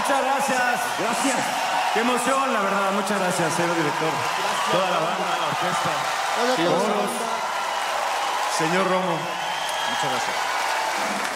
Muchas gracias. Gracias. Qué emoción, la verdad. Muchas gracias, señor director. Toda la banda, la orquesta. Todos. Señor Romo. Muchas gracias.